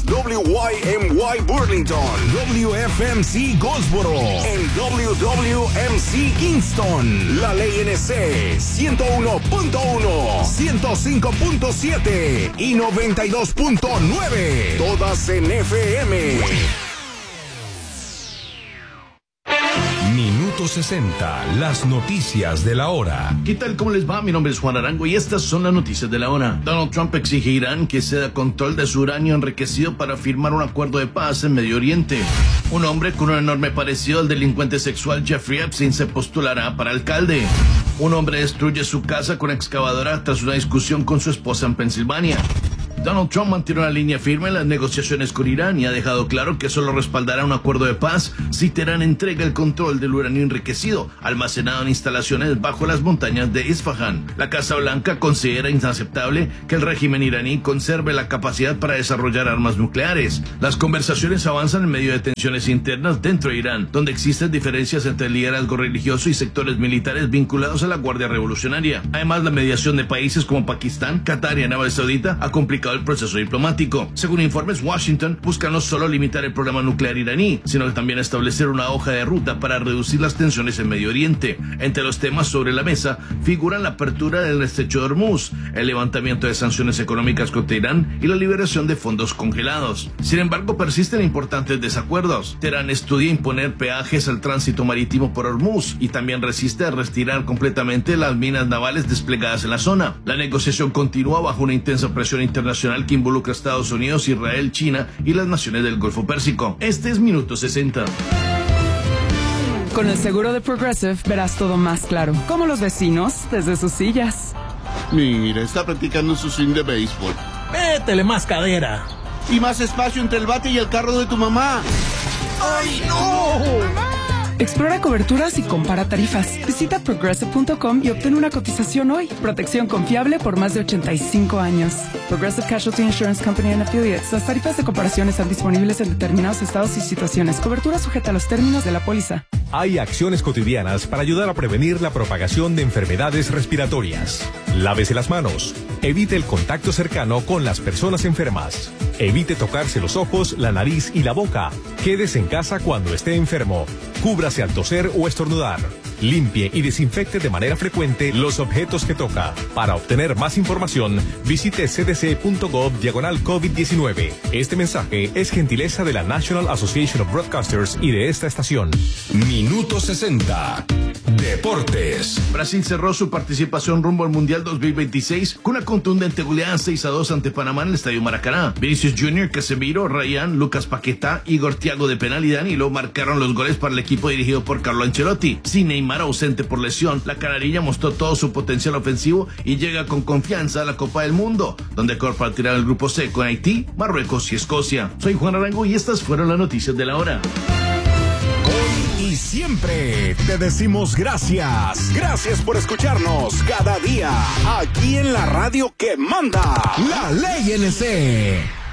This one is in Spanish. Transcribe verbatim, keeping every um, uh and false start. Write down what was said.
W Y M Y Burlington, W F M C Goldsboro, en W W M C Kingston, la Ley N C ciento uno punto uno, ciento cinco punto siete y noventa y dos punto nueve, todas en F M. Minuto sesenta, las noticias de la hora. ¿Qué tal? ¿Cómo les va? Mi nombre es Juan Arango y estas son las noticias de la hora. Donald Trump exige a Irán que ceda control de su uranio enriquecido para firmar un acuerdo de paz en Medio Oriente. Un hombre con un enorme parecido al delincuente sexual Jeffrey Epstein se postulará para alcalde. Un hombre destruye su casa con excavadora tras una discusión con su esposa en Pensilvania. Donald Trump mantiene una línea firme en las negociaciones con Irán y ha dejado claro que solo respaldará un acuerdo de paz si Teherán entrega el control del uranio enriquecido almacenado en instalaciones bajo las montañas de Isfahan. La Casa Blanca considera inaceptable que el régimen iraní conserve la capacidad para desarrollar armas nucleares. Las conversaciones avanzan en medio de tensiones internas dentro de Irán, donde existen diferencias entre el liderazgo religioso y sectores militares vinculados a la Guardia Revolucionaria. Además, la mediación de países como Pakistán, Qatar y Arabia Saudita ha complicado el proceso diplomático. Según informes, Washington busca no solo limitar el programa nuclear iraní, sino que también establecer una hoja de ruta para reducir las tensiones en Medio Oriente. Entre los temas sobre la mesa figuran la apertura del estrecho de Hormuz, el levantamiento de sanciones económicas contra Irán y la liberación de fondos congelados. Sin embargo, persisten importantes desacuerdos. Teherán estudia imponer peajes al tránsito marítimo por Hormuz y también resiste a retirar completamente las minas navales desplegadas en la zona. La negociación continúa bajo una intensa presión internacional que involucra a Estados Unidos, Israel, China y las naciones del Golfo Pérsico. Este es Minuto sesenta. Con el seguro de Progressive verás todo más claro, como los vecinos desde sus sillas. Mira, está practicando su swing de béisbol. Métele más cadera. Y más espacio entre el bate y el carro de tu mamá. ¡Ay, no! Explora coberturas y compara tarifas. Visita progressive punto com y obtén una cotización hoy. Protección confiable por más de ochenta y cinco años. Progressive Casualty Insurance Company and Affiliates. Las tarifas de comparación están disponibles en determinados estados y situaciones. Cobertura sujeta a los términos de la póliza. Hay acciones cotidianas para ayudar a prevenir la propagación de enfermedades respiratorias. Lávese las manos. Evite el contacto cercano con las personas enfermas. Evite tocarse los ojos, la nariz y la boca. Quédese en casa cuando esté enfermo. Cúbrase al toser o estornudar. Limpie y desinfecte de manera frecuente los objetos que toca. Para obtener más información, visite c d c punto gov diagonal COVID diecinueve. Este mensaje es gentileza de la National Association of Broadcasters y de esta estación. Minuto sesenta. Deportes. Brasil cerró su participación rumbo al Mundial dos mil veintiséis con una contundente goleada seis a dos ante Panamá en el Estadio Maracaná. Vinicius Junior, Casemiro, Ryan, Lucas Paquetá, Igor Thiago de penal y Danilo marcaron los goles para el equipo dirigido por Carlo Ancelotti. Sin Neymar ausente por lesión, la canarilla mostró todo su potencial ofensivo y llega con confianza a la Copa del Mundo, donde compartirá el grupo C con Haití, Marruecos y Escocia. Soy Juan Arango y estas fueron las noticias de la hora. Y siempre te decimos gracias. Gracias por escucharnos cada día aquí en la radio que manda, la Ley N C.